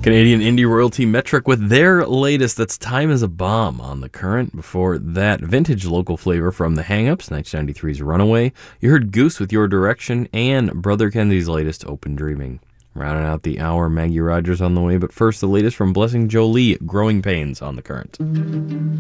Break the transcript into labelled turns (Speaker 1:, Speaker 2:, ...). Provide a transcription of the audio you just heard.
Speaker 1: Canadian indie royalty Metric with their latest, that's Time is a Bomb on The Current. Before that, vintage local flavor from The Hang-Ups, 1993's Runaway. You heard Goose with Your Direction, and Brother Kenzie's latest, Open Dreaming. Rounding out the hour, Maggie Rogers on the way, but first the latest from Blessing Jolie, Growing Pains on The Current.